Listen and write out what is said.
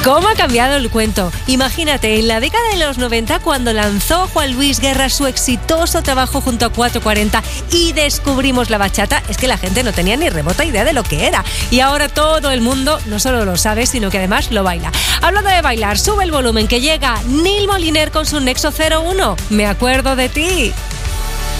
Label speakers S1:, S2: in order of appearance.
S1: ¿Cómo ha cambiado el cuento? Imagínate, en la década de los 90, cuando lanzó Juan Luis Guerra su exitoso trabajo junto a 440 y descubrimos la bachata, es que la gente no tenía ni remota idea de lo que era. Y ahora todo el mundo no solo lo sabe, sino que además lo baila. Hablando de bailar, sube el volumen que llega Neil Moliner con su Nexo 01. Me acuerdo de ti.